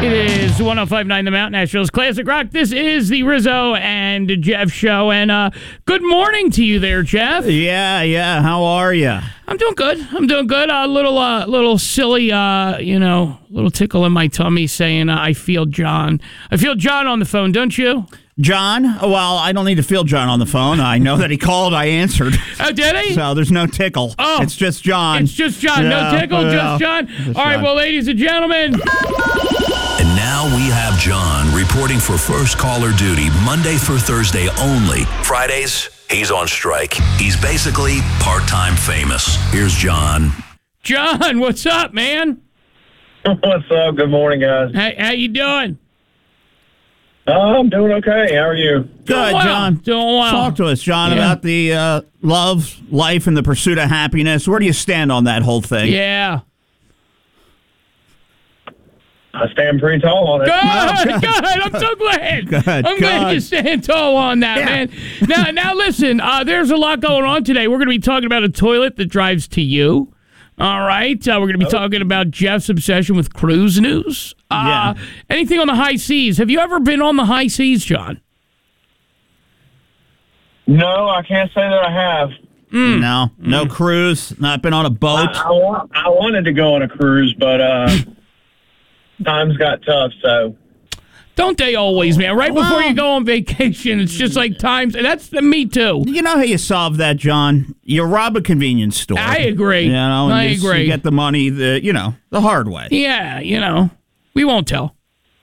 It is 105.9 The Mountain, Nashville's Classic Rock. This is the Rizzo and Jeff show. And good morning to you there, Jeff. Yeah. How are you? I'm doing good. A little silly, little tickle in my tummy saying I feel John. I feel John on the phone, don't you? John? Well, I don't need to feel John on the phone. I know that he called. I answered. Oh, did he? So there's no tickle. Oh. It's just John. It's just John. Yeah, No tickle, just John. All right, well, ladies and gentlemen. And now we have John reporting for First Caller duty Monday through Thursday only. Fridays, he's on strike. He's basically part-time famous. Here's John. John, what's up, man? What's up? Good morning, guys. Hey, how you doing? I'm doing okay. How are you? Good, well. John. Doing well. Talk to us, John, about the love, life, and the pursuit of happiness. Where do you stand on that whole thing? Yeah. I stand pretty tall on it. Good. I'm so glad. Good. Glad you stand tall on that, man. Now listen, there's a lot going on today. We're going to be talking about a toilet that drives to you. All right. We're going to be talking about Jeff's obsession with cruise news. Anything on the high seas. Have you ever been on the high seas, John? No, I can't say that I have. No cruise. Not been on a boat. I wanted to go on a cruise, but times got tough, so. Don't they always, man? Right before you go on vacation, it's just like times. That's me too. You know how you solve that, John? You rob a convenience store. I agree. I agree. You get the money, the hard way. Yeah, we won't tell.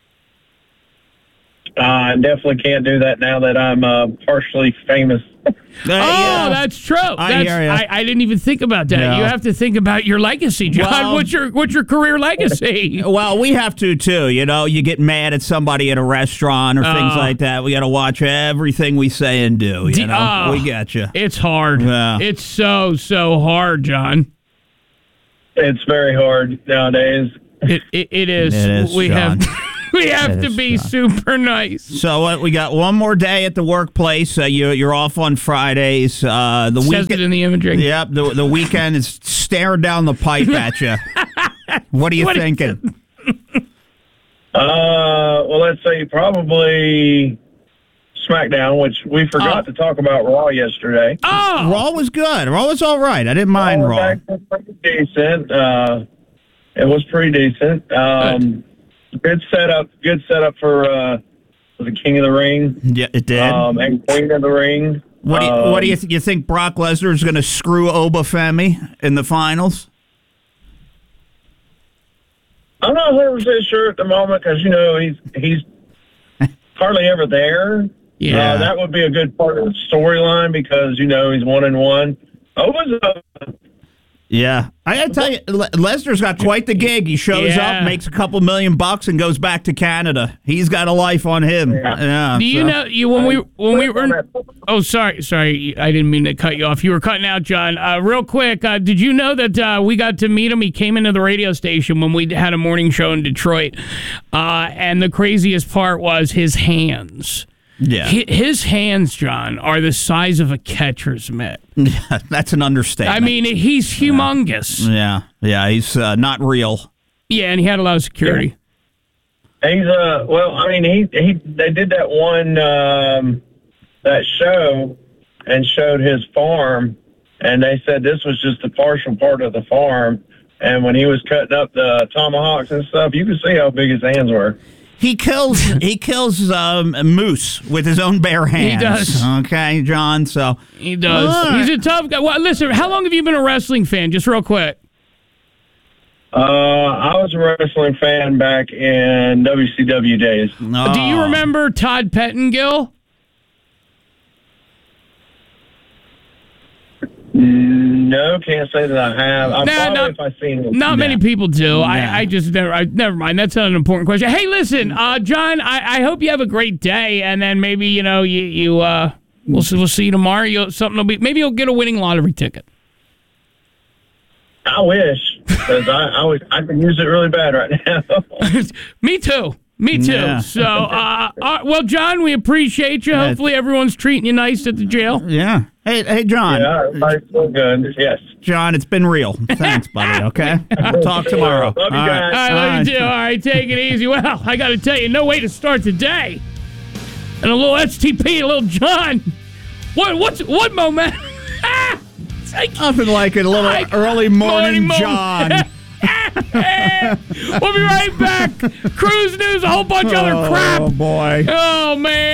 I definitely can't do that now that I'm partially famous. That's true. I hear ya. I didn't even think about that. No. You have to think about your legacy, John. Well, what's your career legacy? Well, we have to too. You get mad at somebody at a restaurant or things like that. We got to watch everything we say and do. We got you. It's hard. Yeah. It's so hard, John. It's very hard nowadays. It is. It is, John. We have to be super nice. So we got one more day at the workplace. You're off on Fridays. The Says weekend, it in the imaging. Yep. The weekend is staring down the pipe at you. What are you thinking? Well, let's say probably SmackDown, which we forgot to talk about Raw yesterday. Oh, Raw was good. Raw was all right. I didn't mind Raw. It was pretty decent. It was pretty decent. Good setup for the King of the Ring. Yeah, it did. And Queen of the Ring. What do you think Brock Lesnar is going to screw Obafemi in the finals? I'm not 100% sure at the moment because he's hardly ever there. Yeah, that would be a good part of the storyline because he's 1-1. Oba's Yeah. I got to tell you, Lesnar's got quite the gig. He shows up, makes a couple $1 million, and goes back to Canada. He's got a life on him. Yeah. Do you know when we were? Oh, sorry, I didn't mean to cut you off. You were cutting out, John. Real quick, did you know that we got to meet him? He came into the radio station when we had a morning show in Detroit, and the craziest part was his hands. Yeah. His hands, John, are the size of a catcher's mitt. Yeah, that's an understatement. I mean, he's humongous. Yeah, he's not real. Yeah, and he had a lot of security. He's they did that one that show and showed his farm, and they said this was just a partial part of the farm. And when he was cutting up the tomahawks and stuff, you could see how big his hands were. He kills moose with his own bare hands. He does. Okay, John. So he does. Right. He's a tough guy. Well, listen, how long have you been a wrestling fan? Just real quick. I was a wrestling fan back in WCW days. No. Do you remember Todd Pettengill? No, can't say that I have. If I've seen it. Not many people do. I just never mind. That's not an important question. Hey, listen, John, I hope you have a great day, and then maybe we'll see you tomorrow. Maybe you'll get a winning lottery ticket. I wish, because I could use it really bad right now. Me too. Me too. Yeah. So, well, John, we appreciate you. Hopefully everyone's treating you nice at the jail. Yeah. Hey, John. Yeah, everybody's so good. Yes. John, it's been real. Thanks, buddy, okay? We'll talk tomorrow. Love you All guys. I love you too. All right, take it easy. Well, I got to tell you, no way to start the day. And a little STP, a little John. What moment? It's like, Nothing like a little early morning John. We'll be right back. Cruise news, a whole bunch of other crap. Oh, boy. Oh, man.